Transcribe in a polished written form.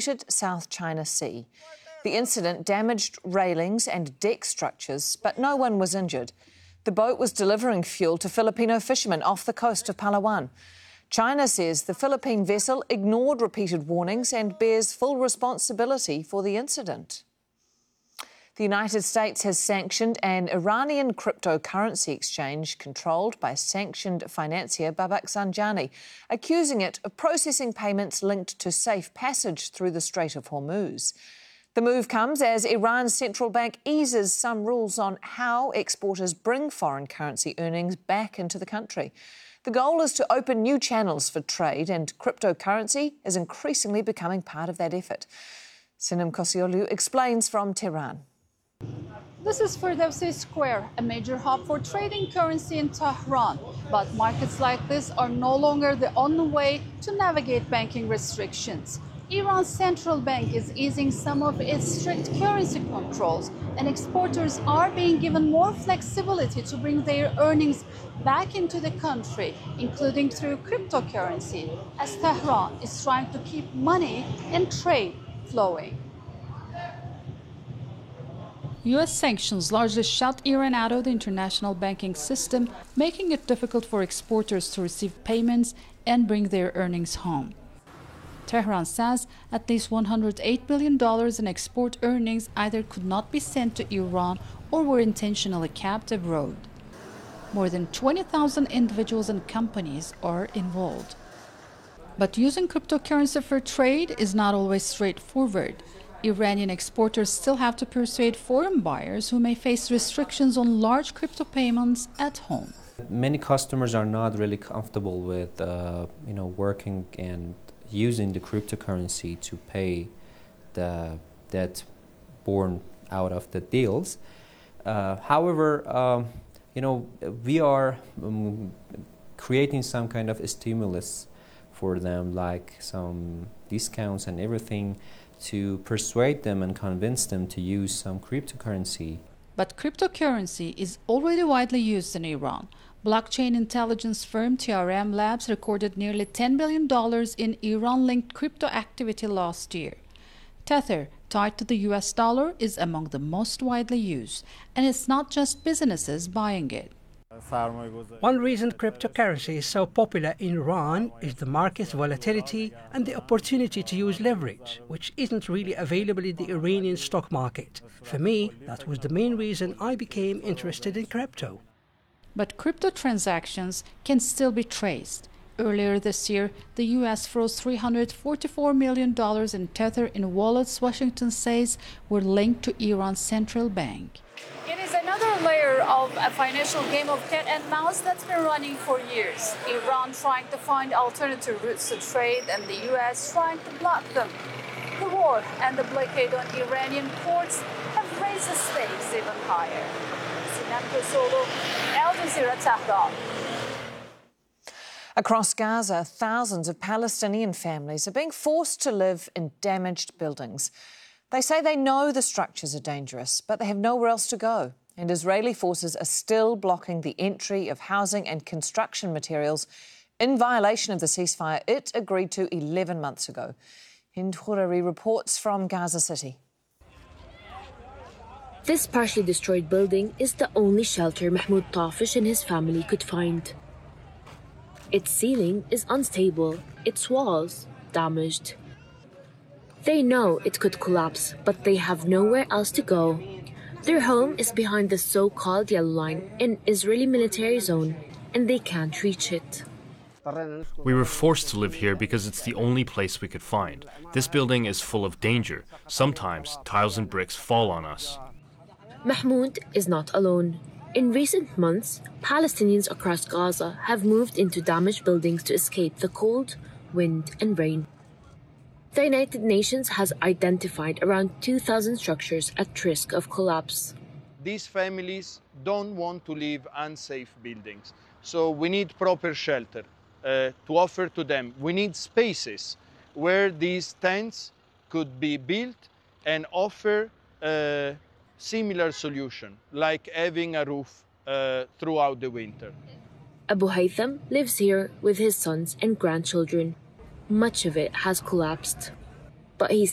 polluted South China Sea. The incident damaged railings and deck structures, but no one was injured. The boat was delivering fuel to Filipino fishermen off the coast of Palawan. China says the Philippine vessel ignored repeated warnings and bears full responsibility for the incident. The United States has sanctioned an Iranian cryptocurrency exchange controlled by sanctioned financier Babak Zanjani, accusing it of processing payments linked to safe passage through the Strait of Hormuz. The move comes as Iran's central bank eases some rules on how exporters bring foreign currency earnings back into the country. The goal is to open new channels for trade, and cryptocurrency is increasingly becoming part of that effort. Sinem Kosiolu explains from Tehran. This is Firdevsi Square, a major hub for trading currency in Tehran. But markets like this are no longer the only way to navigate banking restrictions. Iran's central bank is easing some of its strict currency controls, and exporters are being given more flexibility to bring their earnings back into the country, including through cryptocurrency, as Tehran is trying to keep money and trade flowing. U.S. sanctions largely shut Iran out of the international banking system, making it difficult for exporters to receive payments and bring their earnings home. Tehran says at least $108 billion in export earnings either could not be sent to Iran or were intentionally kept abroad. More than 20,000 individuals and companies are involved. But using cryptocurrency for trade is not always straightforward. Iranian exporters still have to persuade foreign buyers who may face restrictions on large crypto payments at home. Many customers are not really comfortable with working and using the cryptocurrency to pay the debt born out of the deals. However, we are creating some kind of a stimulus for them, like some discounts and everything, to persuade them and convince them to use some cryptocurrency. But cryptocurrency is already widely used in Iran. Blockchain intelligence firm TRM Labs recorded nearly $10 billion in Iran-linked crypto activity last year. Tether, tied to the US dollar, is among the most widely used, and it's not just businesses buying it. One reason cryptocurrency is so popular in Iran is the market's volatility and the opportunity to use leverage, which isn't really available in the Iranian stock market. For me, that was the main reason I became interested in crypto. But crypto transactions can still be traced. Earlier this year, the U.S. froze $344 million in Tether in wallets Washington says were linked to Iran's central bank. It is another layer of a financial game of cat and mouse that's been running for years. Iran trying to find alternative routes to trade and the U.S. trying to block them. The war and the blockade on Iranian ports have raised the stakes even higher. Sinem Kosiolu, Al Jazeera, Tehran. Across Gaza, thousands of Palestinian families are being forced to live in damaged buildings. They say they know the structures are dangerous, but they have nowhere else to go. And Israeli forces are still blocking the entry of housing and construction materials in violation of the ceasefire it agreed to 11 months ago. Hind Khurari reports from Gaza City. This partially destroyed building is the only shelter Mahmoud Tafish and his family could find. Its ceiling is unstable, its walls damaged. They know it could collapse, but they have nowhere else to go. Their home is behind the so-called Yellow Line, an Israeli military zone, and they can't reach it. We were forced to live here because it's the only place we could find. This building is full of danger. Sometimes tiles and bricks fall on us. Mahmoud is not alone. In recent months, Palestinians across Gaza have moved into damaged buildings to escape the cold, wind, and rain. The United Nations has identified around 2,000 structures at risk of collapse. These families don't want to live in unsafe buildings, so we need proper shelter to offer to them. We need spaces where these tents could be built and offer a similar solution, like having a roof throughout the winter. Abu Haytham lives here with his sons and grandchildren. Much of it has collapsed, but he